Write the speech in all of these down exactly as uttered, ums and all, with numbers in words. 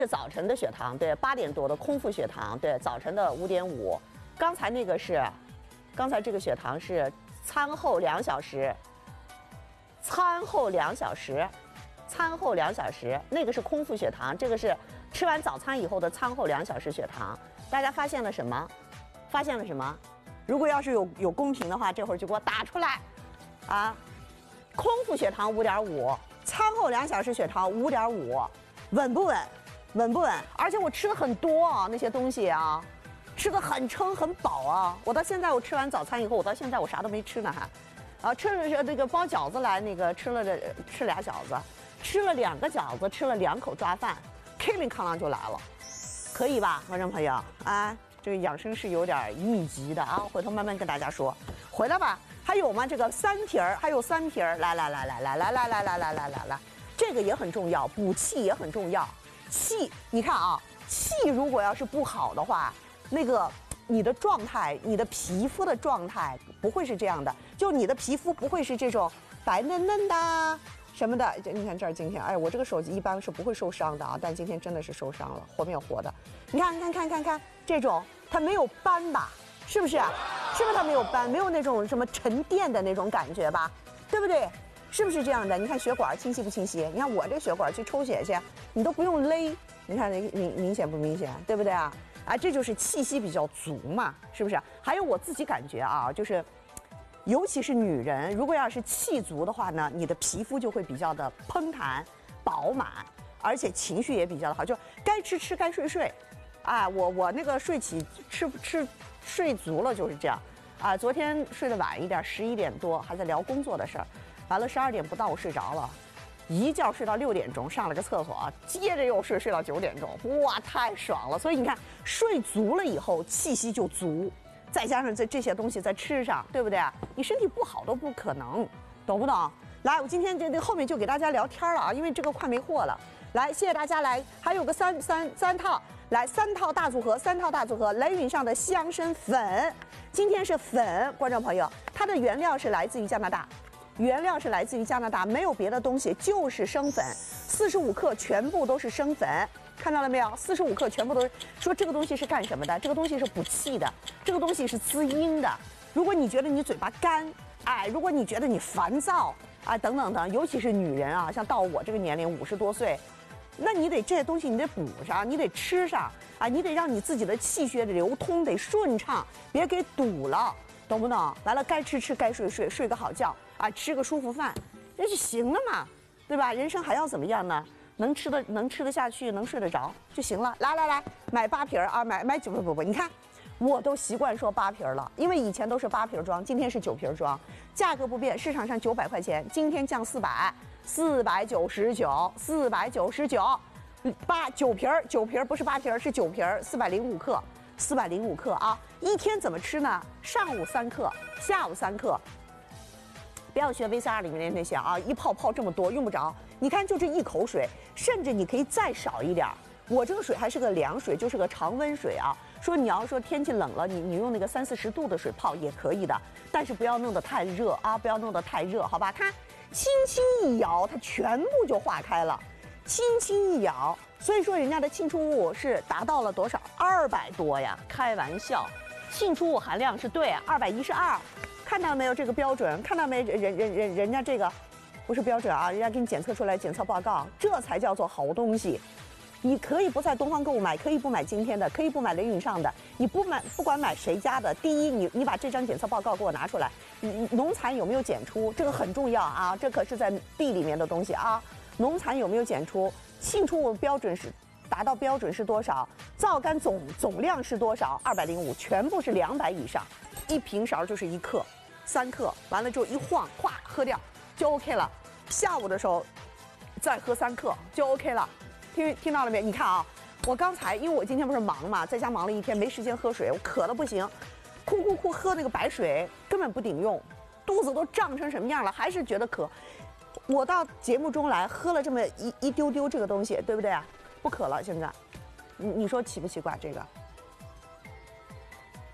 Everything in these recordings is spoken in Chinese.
是早晨的血糖，对，八点多的空腹血糖，对，早晨的五点五。刚才那个是，刚才这个血糖是餐后两小时，餐后两小时，餐后两小时，那个是空腹血糖，这个是吃完早餐以后的餐后两小时血糖。大家发现了什么？发现了什么？如果要是有有公屏的话，这会儿就给我打出来，啊，空腹血糖五点五，餐后两小时血糖五点五，稳不稳？稳不稳？而且我吃的很多啊，那些东西啊，吃的很撑很饱啊。我到现在我吃完早餐以后，我到现在我啥都没吃呢还，啊，吃了那个包饺子来，那个吃了这吃俩饺子，吃了两个饺子，吃了两口抓饭，吭铃哐啷就来了，可以吧，观众朋友？啊，这个养生是有点密集的啊，回头慢慢跟大家说。回来吧，还有吗？这个三皮儿，还有三皮儿，来来来来来来来来来来来来来，这个也很重要，补气也很重要。气，你看啊，气如果要是不好的话，那个你的状态，你的皮肤的状态不会是这样的，就你的皮肤不会是这种白嫩嫩的什么的。你看这儿今天，哎，我这个手机一般是不会受伤的啊，但今天真的是受伤了，活没有活的。你看，看看看看，这种它没有斑吧？是不是？是不是它没有斑，没有那种什么沉淀的那种感觉吧？对不对？是不是这样的？你看血管清晰不清晰？你看我这血管去抽血去，你都不用勒，你看明明显不明显？对不对啊？啊，这就是气息比较足嘛，是不是？还有我自己感觉啊，就是，尤其是女人，如果要是气足的话呢，你的皮肤就会比较的嘭弹、饱满，而且情绪也比较的好，就该吃吃，该睡睡。啊，我我那个睡起吃吃睡足了就是这样。啊，昨天睡得晚一点，十一点多还在聊工作的事儿。完了，十二点不到我睡着了，一觉睡到六点钟，上了个厕所，接着又睡，睡到九点钟，哇，太爽了！所以你看，睡足了以后，气息就足，再加上这这些东西再吃上，对不对？你身体不好都不可能，懂不懂？来，我今天这这后面就给大家聊天了啊，因为这个快没货了。来，谢谢大家来，还有个三三三套，来三套大组合，三套大组合，雷允上的香参粉，今天是粉，观众朋友，它的原料是来自于加拿大。原料是来自于加拿大，没有别的东西，就是生粉，四十五克全部都是生粉，看到了没有？四十五克全部都是。说这个东西是干什么的？这个东西是补气的，这个东西是滋阴的。如果你觉得你嘴巴干，哎，如果你觉得你烦躁啊，等等等，尤其是女人啊，像到我这个年龄五十多岁，那你得这些东西你得补上，你得吃上啊，你得让你自己的气血流通得顺畅，别给堵了。懂不懂？完了，该吃吃，该睡睡，睡个好觉啊，吃个舒服饭，这就行了嘛，对吧？人生还要怎么样呢？能吃的能吃得下去，能睡得着就行了。来来来，买八瓶啊，买买九不不不，你看，我都习惯说八瓶了，因为以前都是八瓶装，今天是九瓶装，价格不变，市场上九百块钱，今天降四百，四百九十九，四百九十九，八九瓶九瓶不是八瓶是九瓶，四百零五克。四百零五克啊，一天怎么吃呢？上午三克，下午三克。不要学 V C R 里面那些啊，一泡泡这么多用不着。你看就这一口水，甚至你可以再少一点。我这个水还是个凉水，就是个常温水啊。说你要说天气冷了，你你用那个三四十度的水泡也可以的，但是不要弄得太热啊，不要弄得太热，好吧？它轻轻一摇，它全部就化开了。轻轻一摇，所以说人家的沁出物是达到了多少？二百多呀！开玩笑，沁出物含量是对二百一十二，看到没有这个标准？看到没？人人人人人家这个不是标准啊，人家给你检测出来检测报告，这才叫做好东西。你可以不在东方购物买，可以不买今天的，可以不买雷允上的，你不买不管买谁家的，第一你你把这张检测报告给我拿出来，你农残有没有检出？这个很重要啊，这可是在地里面的东西啊。农残有没有检出？沁出物标准是达到标准是多少？皂苷总总量是多少？二百零五，全部是两百以上。一平勺就是一克，三克，完了之后一晃，咵喝掉就 OK 了。下午的时候再喝三克就 OK 了。听听到了没？你看啊，我刚才因为我今天不是忙嘛，在家忙了一天，没时间喝水，我渴的不行，哭哭哭喝那个白水根本不顶用，肚子都胀成什么样了，还是觉得渴。我到节目中来喝了这么一一丢丢这个东西，对不对啊？不渴了，现在，你你说奇不奇怪？这个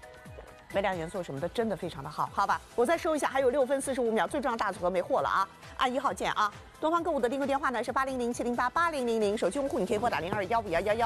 微量元素什么的真的非常的好，好吧？我再收一下，还有六分四十五秒，最重要大组合没货了啊！ 按一号键啊。东方购物的订购电话呢是八零零七零八八零零零，手机用户你可以拨打零二幺五幺幺幺。